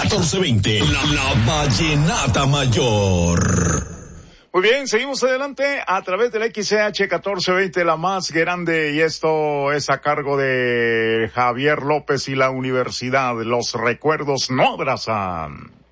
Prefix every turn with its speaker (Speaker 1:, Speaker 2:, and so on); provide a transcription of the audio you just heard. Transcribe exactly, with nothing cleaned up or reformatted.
Speaker 1: catorce veinte, la, la Vallenata Mayor.
Speaker 2: Muy bien, seguimos adelante a través del X C H catorce veinte, la más grande, y esto es a cargo de Javier López y la Universidad. Los recuerdos no abrazan.